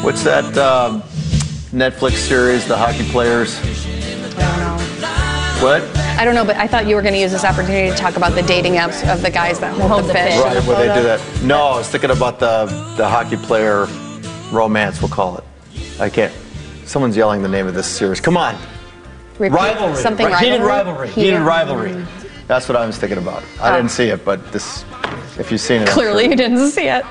What's that Netflix series, The Hockey Players? I don't know. What? I don't know, but I thought you were going to use this opportunity to talk about the dating apps of the guys that hold the fish. Right, where they do that. No, I was thinking about the hockey player romance, we'll call it. I can't. Someone's yelling the name of this series. Come on. Repeat. Rivalry. Something right. Heated rivalry. Heated rivalry. Mm-hmm. That's what I was thinking about. I didn't see it, but this, if you've seen it. Clearly you didn't see it.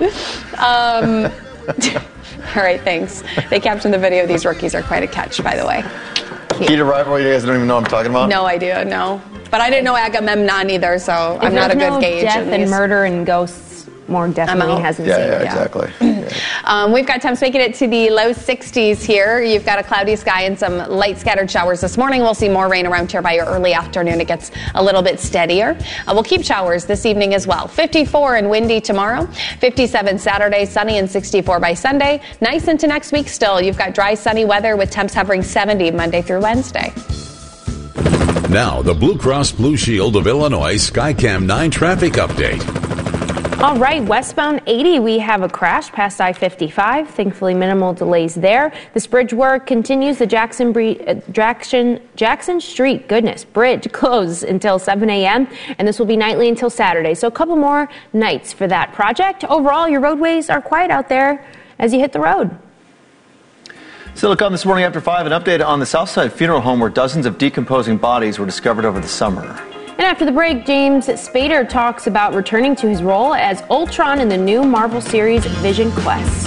All right, thanks. They captioned the video. These rookies are quite a catch, by the way. Heated rivalry, you guys don't even know what I'm talking about? No idea, no. But I didn't know Agamemnon either, so I'm not a good gauge. Death and murder and ghosts, more definitely hasn't seen it. Yeah, exactly. We've got temps making it to the low 60s here. You've got a cloudy sky and some light scattered showers this morning. We'll see more rain around here by early afternoon. It gets a little bit steadier. We'll keep showers this evening as well. 54 and windy tomorrow. 57 Saturday, sunny and 64 by Sunday. Nice into next week still. You've got dry, sunny weather with temps hovering 70 Monday through Wednesday. Now, the Blue Cross Blue Shield of Illinois Skycam 9 traffic update. All right, westbound 80, we have a crash past I-55. Thankfully, minimal delays there. This bridge work continues. The Jackson Street, bridge closed until 7 a.m., and this will be nightly until Saturday. So a couple more nights for that project. Overall, your roadways are quiet out there as you hit the road. Silicon this morning after 5, an update on the Southside Funeral Home where dozens of decomposing bodies were discovered over the summer. And after the break, James Spader talks about returning to his role as Ultron in the new Marvel series Vision Quest.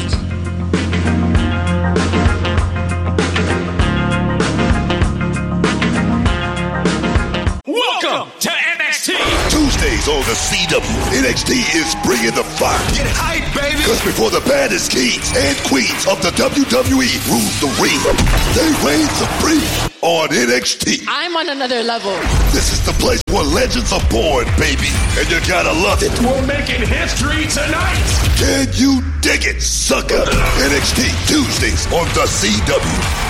Welcome to NXT. Tuesdays on the CW, NXT is bringing the fire. Get hype, baby. Because before the baddest kings and queens of the WWE rule the ring, they reign supreme on NXT. I'm on another level. This is the place where legends are born, baby, and you gotta love it. We're making history tonight. Can you dig it, sucker? NXT Tuesdays on the CW.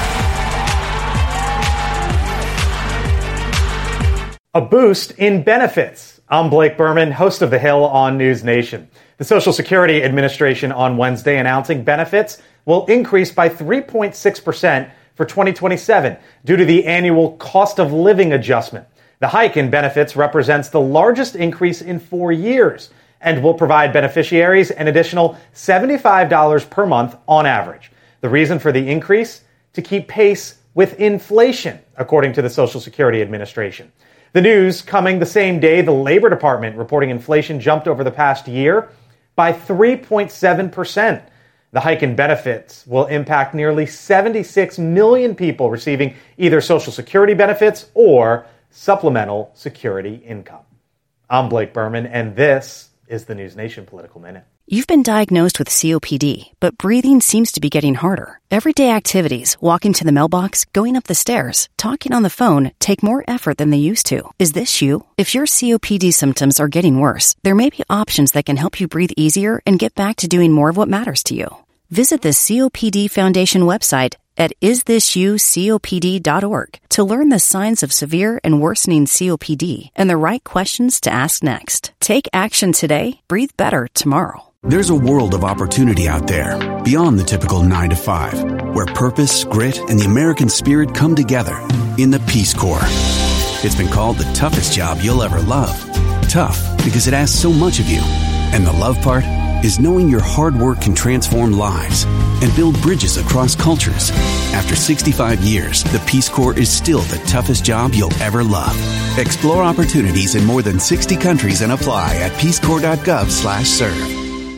A boost in benefits. I'm Blake Berman, host of The Hill on News Nation. The Social Security Administration on Wednesday announcing benefits will increase by 3.6% for 2027 due to the annual cost of living adjustment. The hike in benefits represents the largest increase in 4 years and will provide beneficiaries an additional $75 per month on average. The reason for the increase? To keep pace with inflation, according to the Social Security Administration. The news coming the same day the Labor Department reporting inflation jumped over the past year by 3.7%. The hike in benefits will impact nearly 76 million people receiving either Social Security benefits or supplemental security income. I'm Blake Berman, and this is the News Nation Political Minute. You've been diagnosed with COPD, but breathing seems to be getting harder. Everyday activities, walking to the mailbox, going up the stairs, talking on the phone, take more effort than they used to. Is this you? If your COPD symptoms are getting worse, there may be options that can help you breathe easier and get back to doing more of what matters to you. Visit the COPD Foundation website at isthisyoucopd.org to learn the signs of severe and worsening COPD and the right questions to ask next. Take action today. Breathe better tomorrow. There's a world of opportunity out there, beyond the typical 9 to 5, where purpose, grit, and the American spirit come together in the Peace Corps. It's been called the toughest job you'll ever love. Tough because it asks so much of you. And the love part is knowing your hard work can transform lives and build bridges across cultures. After 65 years, the Peace Corps is still the toughest job you'll ever love. Explore opportunities in more than 60 countries and apply at peacecorps.gov/serve.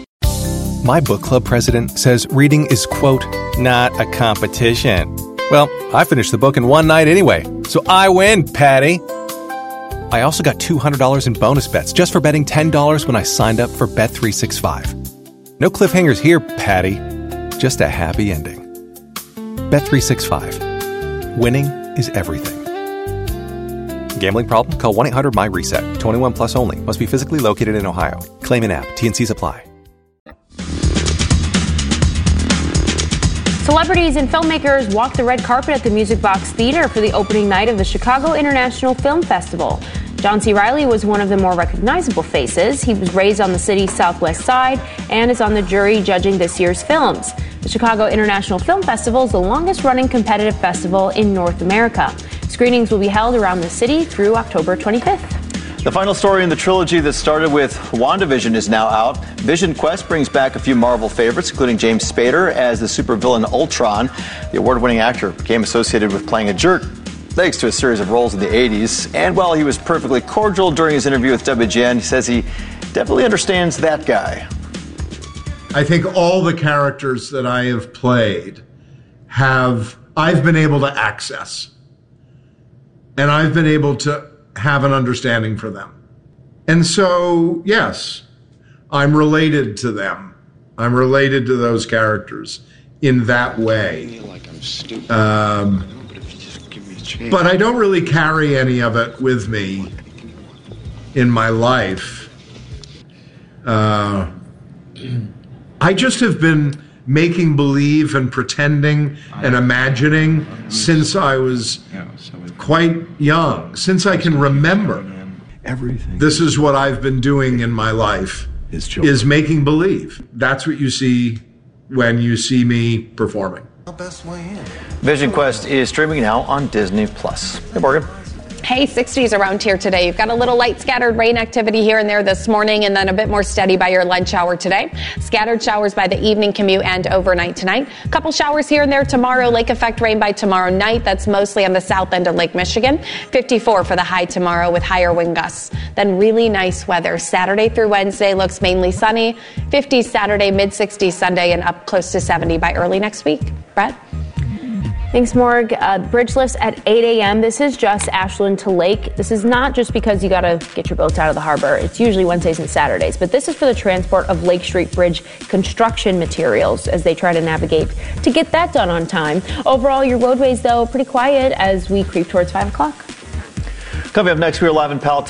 My book club president says reading is, quote, not a competition. Well, I finished the book in one night anyway, so I win, Patty. I also got $200 in bonus bets just for betting $10 when I signed up for Bet365. No cliffhangers here, Patty. Just a happy ending. Bet365. Winning is everything. Gambling problem? Call 1-800-MY-RESET. 21 plus only. Must be physically located in Ohio. Claim an app. T&Cs apply. Celebrities and filmmakers walked the red carpet at the Music Box Theater for the opening night of the Chicago International Film Festival. John C. Reilly was one of the more recognizable faces. He was raised on the city's southwest side and is on the jury judging this year's films. The Chicago International Film Festival is the longest-running competitive festival in North America. Screenings will be held around the city through October 25th. The final story in the trilogy that started with WandaVision is now out. Vision Quest brings back a few Marvel favorites, including James Spader as the supervillain Ultron. The award-winning actor became associated with playing a jerk thanks to a series of roles in the 80s. And while he was perfectly cordial during his interview with WGN, he says he definitely understands that guy. I think all the characters that I have played I've been able to access. And I've been able to have an understanding for them. And so, yes, I'm related to them. I'm related to those characters in that way. But I don't really carry any of it with me in my life. I just have been making believe and pretending and imagining since I was quite young, since I can remember. This is what I've been doing in my life, is making believe. That's what you see when you see me performing. Vision Quest is streaming now on Disney+. Hey, Morgan. Hey, 60s around here today. You've got a little light scattered rain activity here and there this morning, and then a bit more steady by your lunch hour today. Scattered showers by the evening commute and overnight tonight. A couple showers here and there tomorrow. Lake effect rain by tomorrow night. That's mostly on the south end of Lake Michigan. 54 for the high tomorrow with higher wind gusts. Then really nice weather. Saturday through Wednesday looks mainly sunny. 50s Saturday, mid-60s Sunday, and up close to 70 by early next week. Brett? Thanks, Morg. Bridge lifts at 8 a.m. This is just Ashland to Lake. This is not just because you got to get your boats out of the harbor. It's usually Wednesdays and Saturdays. But this is for the transport of Lake Street Bridge construction materials as they try to navigate to get that done on time. Overall, your roadways, though, pretty quiet as we creep towards 5 o'clock. Coming up next, we are live in Palatine.